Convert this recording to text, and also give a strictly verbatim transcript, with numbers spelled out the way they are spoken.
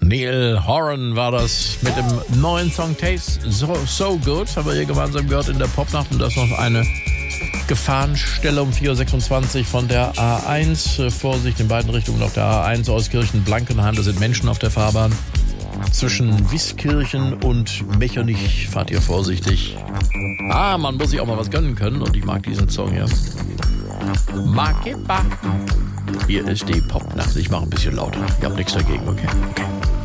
Neil Horan war das mit dem neuen Song Taste So, so Good. Haben wir hier gemeinsam gehört in der Popnacht. Und das noch eine Gefahrenstelle um vier Uhr sechsundzwanzig von der A eins. Vorsicht in beiden Richtungen auf der A eins aus Kirchen-Blankenheim. Da sind Menschen auf der Fahrbahn. Zwischen Wiskirchen und Mechernich fahrt ihr vorsichtig. Ah, man muss sich auch mal was gönnen können. Und ich mag diesen Song hier. Makiba. Hier ist die Popnacht. Ich mache ein bisschen lauter. Ich habe nichts dagegen, okay? Okay.